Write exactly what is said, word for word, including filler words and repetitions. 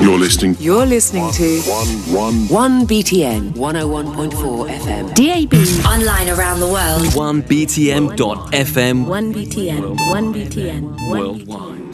You're listening. You're listening to One, one. one B T N one oh one point four F M. D A B. Online around the world. one B T M dot F M. one B T N. one B T N. Worldwide.